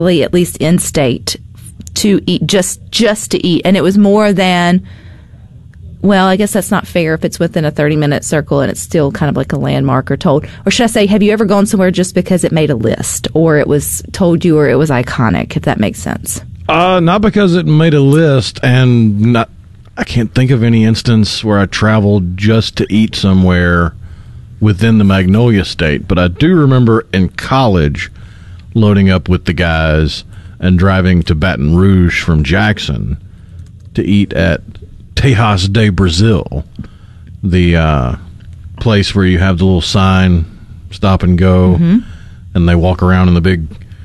at least in state, to eat, just to eat. And it was more than, well, I guess that's not fair if it's within a 30-minute circle and it's still kind of like a landmark or told. Or should I say, have you ever gone somewhere just because it made a list or it was told you or it was iconic, if that makes sense? Not because it made a list, and I can't think of any instance where I traveled just to eat somewhere within the Magnolia State. But I do remember in college loading up with the guys and driving to Baton Rouge from Jackson to eat at Tejas de Brazil, the place where you have the little sign, stop and go, and they walk around in the big,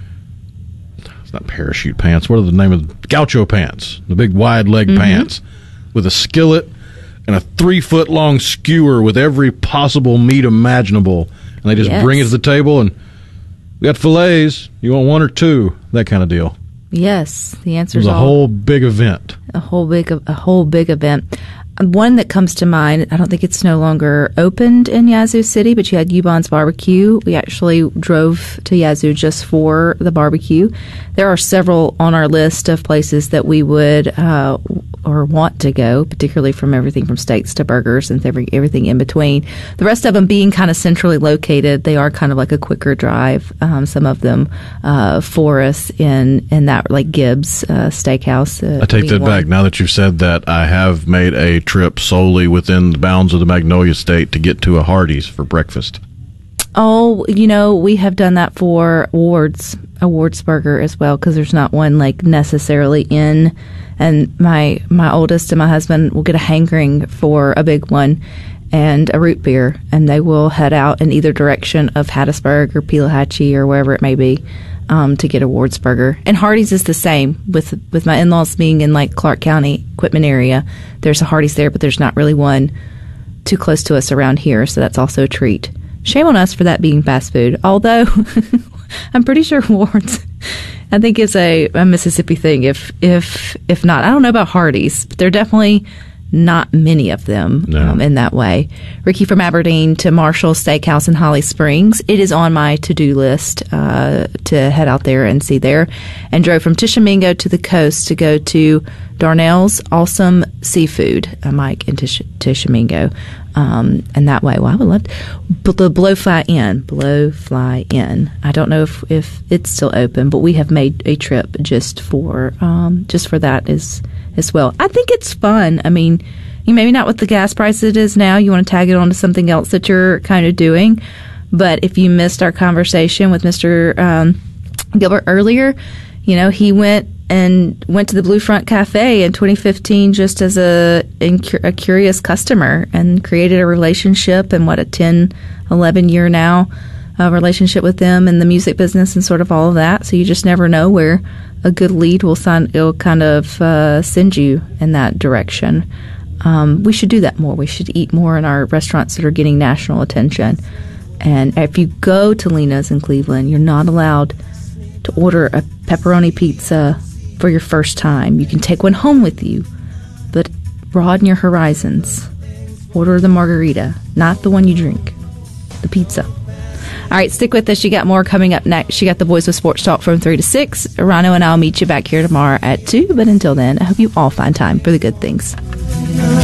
it's not parachute pants, what are the name of the gaucho pants, the big wide leg pants, with a skillet and a 3-foot-long skewer with every possible meat imaginable, and they just bring it to the table and, we got fillets. You want one or two? That kind of deal. Yes, the answer is a whole big event. A whole big event. One that comes to mind, I don't think it's no longer opened in Yazoo City, but you had Ubon's Barbecue. We actually drove to Yazoo just for the barbecue. There are several on our list of places that we would or want to go, particularly from everything from steaks to burgers and everything in between. The rest of them being kind of centrally located, they are kind of like a quicker drive. Some of them for us in that, like Gibbs Steakhouse. I take that back. Now that you've said that, I have made a trip solely within the bounds of the Magnolia State to get to a Hardee's for breakfast. Oh, we have done that for Ward's Burger as well, because there's not one like necessarily in. And my oldest and my husband will get a hankering for a big one and a root beer, and they will head out in either direction of Hattiesburg or Pelahatchie or wherever it may be to get a Ward's Burger. And Hardee's is the same with my in-laws being in like Clark County equipment area. There's a Hardee's there, but there's not really one too close to us around here, so that's also a treat. Shame on us for that being fast food, although I'm pretty sure Ward's, I think it's a Mississippi thing. If not, I don't know about Hardee's, but there are definitely not many of them in that way. Ricky from Aberdeen to Marshall Steakhouse in Holly Springs. It is on my to-do list to head out there and see there. And drove from Tishomingo to the coast to go to Darnell's Awesome Seafood, Mike in Tishomingo. And that way, well, I would love to. But the Blowfly Inn. I don't know if it's still open, but we have made a trip just for that as well. I think it's fun. I mean, maybe not with the gas price it is now. You want to tag it on to something else that you're kind of doing. But if you missed our conversation with Mr. Gilbert earlier, he went to the Blue Front Cafe in 2015 just as a curious customer and created a relationship, and a 10, 11 year now relationship with them in the music business and sort of all of that. So you just never know where a good lead will kind of send you in that direction. We should do that more. We should eat more in our restaurants that are getting national attention. And if you go to Lena's in Cleveland, you're not allowed to order a pepperoni pizza for your first time. You can take one home with you, but broaden your horizons. Order the margarita, not the one you drink, the pizza. All right, stick with us. You got more coming up next. You got the Boys with Sports Talk from 3 to 6. Rhino and I'll meet you back here tomorrow at 2. But until then, I hope you all find time for the good things.